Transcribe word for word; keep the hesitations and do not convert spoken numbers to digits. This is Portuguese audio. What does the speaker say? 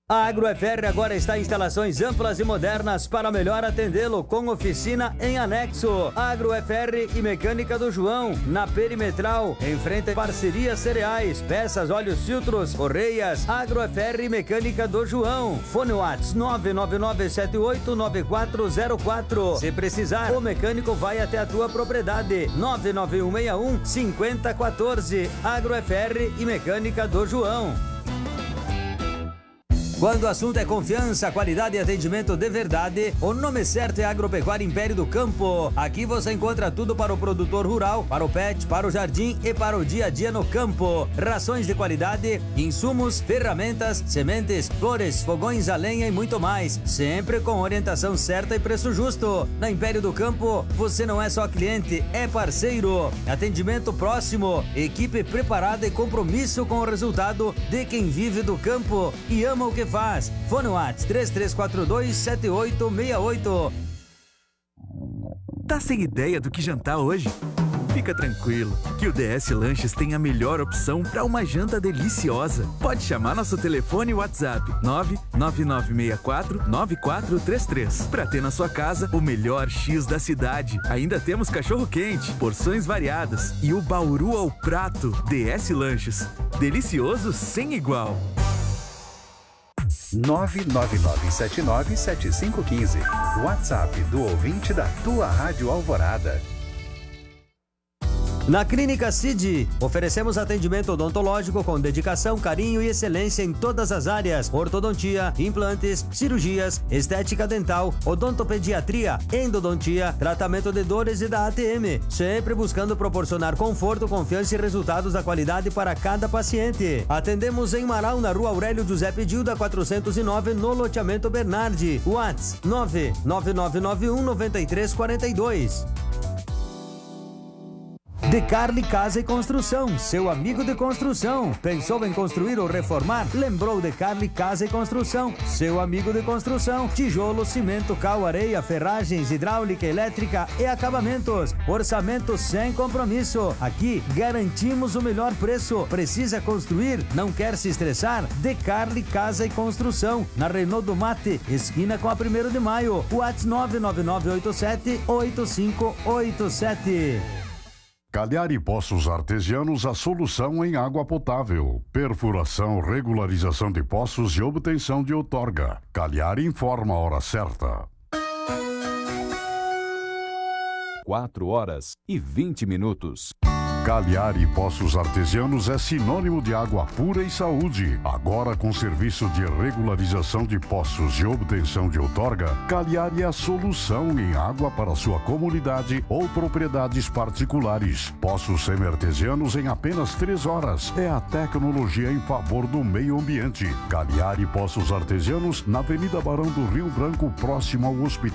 A Agrofer agora está em instalações amplas e modernas para melhor atendê-lo, com oficina em anexo. Agrofer e Mecânica do João, na Perimetral, em frente a Parceria Cereais, peças, óleos, filtros, correias. Agrofer e Mecânica do João. Fone WhatsApp nove nove nove sete oito nove quatro zero quatro. Se precisar, o mecânico vai até a tua propriedade. nove nove um seis um cinco zero um quatro. Agrofer e Mecânica do João. Quando o assunto é confiança, qualidade e atendimento de verdade, o nome certo é Agropecuária Império do Campo. Aqui você encontra tudo para o produtor rural, para o pet, para o jardim e para o dia a dia no campo. Rações de qualidade, insumos, ferramentas, sementes, flores, fogões a lenha e muito mais. Sempre com orientação certa e preço justo. Na Império do Campo, você não é só cliente, é parceiro. Atendimento próximo, equipe preparada e compromisso com o resultado de quem vive do campo e ama o que faz. Fone WhatsApp três três quatro dois sete oito seis oito. Tá sem ideia do que jantar hoje? Fica tranquilo, que o D S Lanches tem a melhor opção para uma janta deliciosa. Pode chamar nosso telefone e WhatsApp nove nove nove seis quatro nove quatro três três para ter na sua casa o melhor X da cidade. Ainda temos cachorro quente, porções variadas e o bauru ao prato. D S Lanches, delicioso sem igual. nove nove nove sete nove sete cinco um cinco. WhatsApp do ouvinte da tua Rádio Alvorada. Na Clínica Cid, oferecemos atendimento odontológico com dedicação, carinho e excelência em todas as áreas: ortodontia, implantes, cirurgias, estética dental, odontopediatria, endodontia, tratamento de dores e da A T M. Sempre buscando proporcionar conforto, confiança e resultados da qualidade para cada paciente. Atendemos em Marau, na Rua Aurélio Giuseppe Dilda, quatrocentos e nove, no loteamento Bernardi. WhatsApp nove nove nove nove um nove três quatro dois. Decarli Casa e Construção, seu amigo de construção. Pensou em construir ou reformar? Lembrou Decarli Casa e Construção, seu amigo de construção. Tijolo, cimento, cal, areia, ferragens, hidráulica, elétrica e acabamentos. Orçamento sem compromisso. Aqui garantimos o melhor preço. Precisa construir? Não quer se estressar? Decarli Casa e Construção, na Renault do Mate, esquina com a primeiro de maio. WhatsApp nove nove nove oito sete oito cinco oito sete. Cagliari Poços Artesianos, a solução em água potável. Perfuração, regularização de poços e obtenção de outorga. Cagliari informa a hora certa. quatro horas e vinte minutos. Cagliari Poços Artesianos é sinônimo de água pura e saúde. Agora com serviço de regularização de poços e obtenção de outorga, Cagliari é a solução em água para sua comunidade ou propriedades particulares. Poços semi-artesianos em apenas três horas. É a tecnologia em favor do meio ambiente. Cagliari Poços Artesianos, na Avenida Barão do Rio Branco, próximo ao Hospital